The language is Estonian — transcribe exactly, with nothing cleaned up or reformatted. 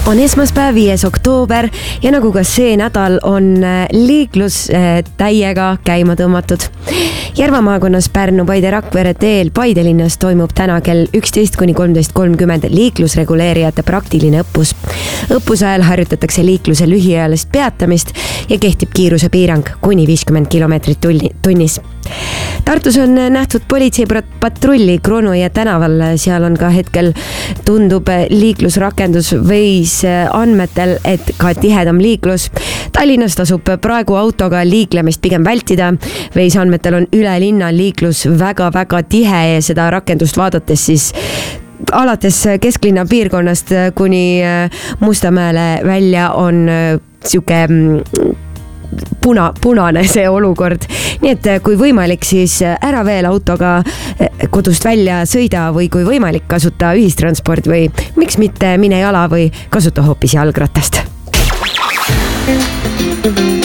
On esmaspäev, viies oktoober ja nagu ka see nädal on liiklus täiega käima tõmmatud. Järva maakonnas Pärnu, Paide, Rakvere teel Paide linnas toimub täna kell üksteist kuni kolmteist kolmkümmend liiklusreguleerijate praktiline õppus. Õppuse ajal harjutatakse liikluse lühiajalist peatamist ja kehtib kiirusepiirang kuni viiskümmend kilomeetrit tunnis. Tartus on nähtud politseipatrulli Kroonujõe tänaval, seal on ka hetkel tundub liiklusrakendus Waze andmetel, et ka tihedam liiklus. Tallinnas tasub praegu autoga liiklemist pigem vältida. Waze andmetel on üle linna liiklus väga-väga tihe ja seda rakendust vaadates siis alates kesklinna piirkonnast kuni Mustamäele välja on siuke puna, punane see olukord. Nii et kui võimalik, siis ära veel autoga kodust välja sõida või kui võimalik, kasuta ühistransport või miks mitte mine jala või kasuta hoopis jalgratast.